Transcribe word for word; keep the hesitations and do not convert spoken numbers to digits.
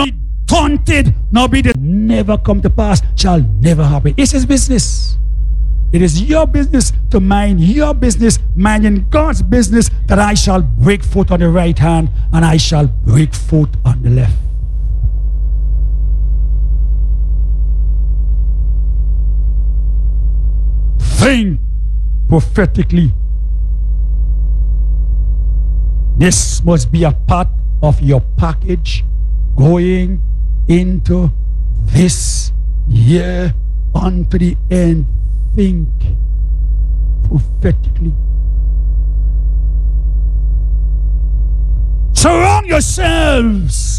taunted, nor be the never come to pass, shall never happen. It's his business. It is your business to mind your business, minding God's business, that I shall break foot on the right hand and I shall break foot on the left. Think prophetically. This must be a part of your package going into this year unto the end. Think prophetically. Surround yourselves